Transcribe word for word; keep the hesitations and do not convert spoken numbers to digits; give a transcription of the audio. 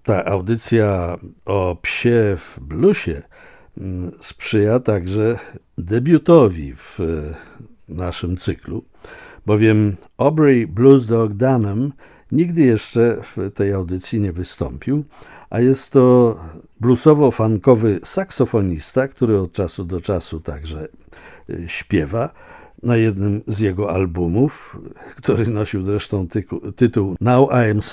Ta audycja o psie w bluesie sprzyja także debiutowi w naszym cyklu, bowiem Aubrey Blues Dog Dunham nigdy jeszcze w tej audycji nie wystąpił, a jest to bluesowo-funkowy saksofonista, który od czasu do czasu także śpiewa. Na jednym z jego albumów, który nosił zresztą tytuł Now I Am